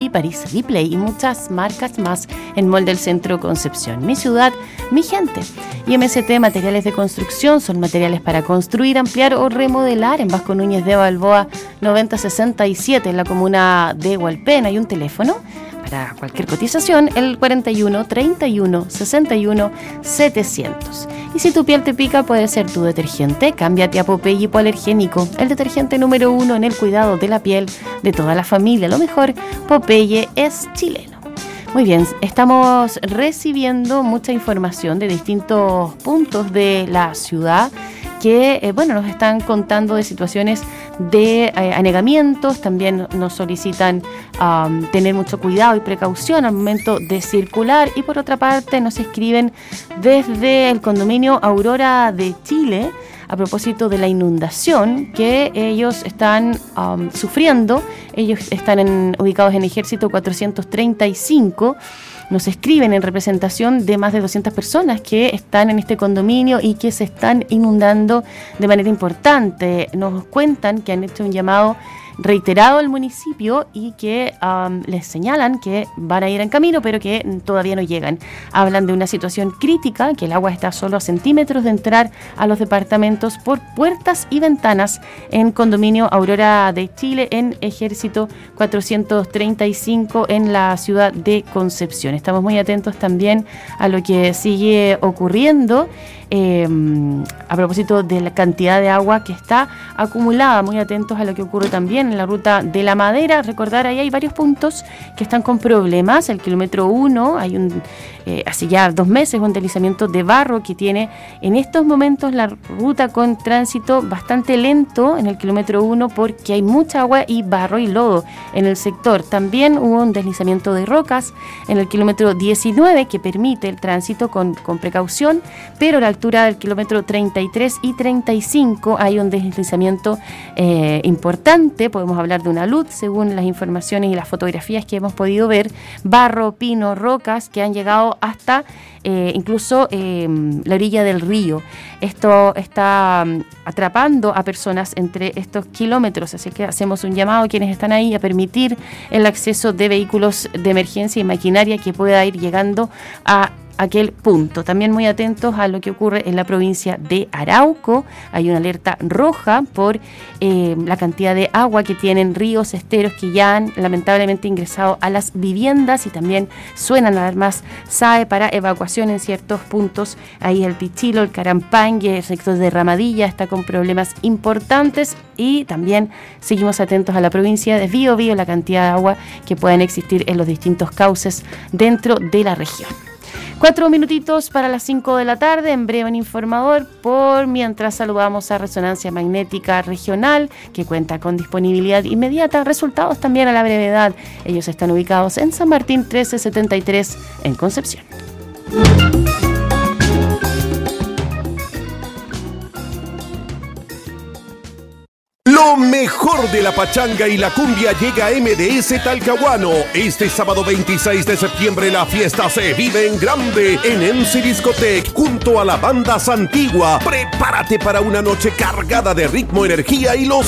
París Replay y muchas marcas más en Mall del Centro Concepción. Mi ciudad, mi gente. Y MST Materiales de Construcción son materiales para construir, ampliar o remodelar en Vasco Núñez de Balboa 9067 en la comuna de Hualpén. Hay un teléfono para cualquier cotización, el 41 31 61 700. Y si tu piel te pica, puede ser tu detergente. Cámbiate a Popeye Hipoalergénico, el detergente número 1 en el cuidado de la piel de toda la familia. Lo mejor, Popeye es chileno. Muy bien, estamos recibiendo mucha información de distintos puntos de la ciudad que nos están contando de situaciones de anegamientos. También nos solicitan tener mucho cuidado y precaución al momento de circular. Y por otra parte nos escriben desde el condominio Aurora de Chile a propósito de la inundación que ellos están sufriendo. Ellos están ubicados en Ejército 435. Nos escriben en representación de más de 200 personas que están en este condominio y que se están inundando de manera importante. Nos cuentan que han hecho un llamado reiterado al municipio y que les señalan que van a ir en camino, pero que todavía no llegan. Hablan de una situación crítica, que el agua está solo a centímetros de entrar a los departamentos por puertas y ventanas en condominio Aurora de Chile, en Ejército 435, en la ciudad de Concepción. Estamos muy atentos también a lo que sigue ocurriendo a propósito de la cantidad de agua que está acumulada. Muy atentos a lo que ocurre también en la ruta de la Madera. Recordar, ahí hay varios puntos que están con problemas. El kilómetro 1, hay hace ya 2 meses un deslizamiento de barro que tiene en estos momentos la ruta con tránsito bastante lento en el kilómetro 1 porque hay mucha agua y barro y lodo en el sector. También hubo un deslizamiento de rocas en el kilómetro 19 que permite el tránsito con precaución, pero a la altura del kilómetro 33 y 35 hay un deslizamiento importante. Podemos hablar de una luz según las informaciones y las fotografías que hemos podido ver. Barro, pino, rocas que han llegado hasta incluso la orilla del río. Esto está atrapando a personas entre estos kilómetros, así que hacemos un llamado a quienes están ahí a permitir el acceso de vehículos de emergencia y maquinaria que pueda ir llegando a aquel punto. También muy atentos a lo que ocurre en la provincia de Arauco. Hay una alerta roja por la cantidad de agua que tienen ríos, esteros que ya han lamentablemente ingresado a las viviendas, y también suenan alarmas SAE para evacuación en ciertos puntos. Ahí el Pichilo, el Carampangue, el sector de Ramadilla está con problemas importantes, y también seguimos atentos a la provincia de Biobío, la cantidad de agua que puedan existir en los distintos cauces dentro de la región. 4 minutitos para las 5 de la tarde, en breve en Informador. Por mientras saludamos a Resonancia Magnética Regional, que cuenta con disponibilidad inmediata, resultados también a la brevedad. Ellos están ubicados en San Martín 1373, en Concepción. Lo mejor de la pachanga y la cumbia llega a MDS Talcahuano. Este sábado 26 de septiembre la fiesta se vive en grande en MC Discotec junto a la banda Santigua. Prepárate para una noche cargada de ritmo, energía y los